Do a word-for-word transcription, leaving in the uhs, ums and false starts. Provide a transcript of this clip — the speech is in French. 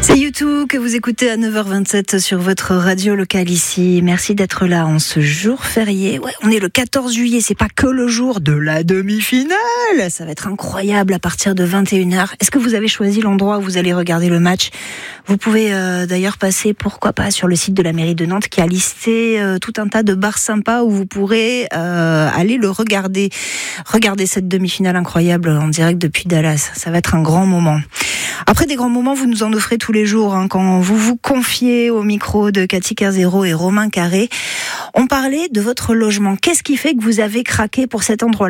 C'est U deux que vous écoutez à neuf heures vingt-sept sur votre radio locale ici. Merci d'être là en ce jour férié. Ouais, on est le quatorze juillet, c'est pas que le jour de la demi-finale. Ça va être incroyable à partir de vingt et une heures. Est-ce que vous avez choisi l'endroit où vous allez regarder le match ? Vous pouvez euh, d'ailleurs passer, pourquoi pas, sur le site de la mairie de Nantes qui a listé euh, tout un tas de bars sympas où vous pourrez euh, aller le regarder. Regardez cette demi-finale incroyable en direct depuis Dallas. Ça va être un grand moment. Après des grands moments, vous nous en offrez tous les jours hein, quand vous vous confiez au micro de Cathy Kerzero et Romain Carré. On parlait de votre logement. Qu'est-ce qui fait que vous avez craqué pour cet endroit-là ?